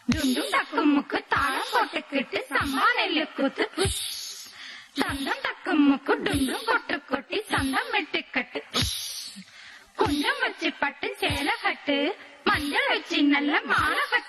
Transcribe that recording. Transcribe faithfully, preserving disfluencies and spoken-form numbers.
டுண்டும் டக்குமுக்கு தாளம் போட்டுக்கிட்டு சம்பா நெல்லு கூத்து தந்தம் டக்குமுக்கு டுண்டும் கொட்டு கொட்டி சந்தம் மெட்டுக்கட்டு கொஞ்சம் வச்சு பட்டு சேலை கட்டு மஞ்சள் வச்சு நல்ல மாலை கட்டு